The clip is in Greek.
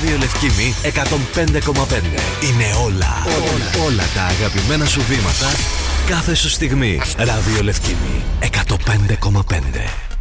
Ραδιολευκήμη 105,5. Είναι όλα τα αγαπημένα σου βήματα κάθε σου στιγμή. Ραδιολευκήμη 105,5.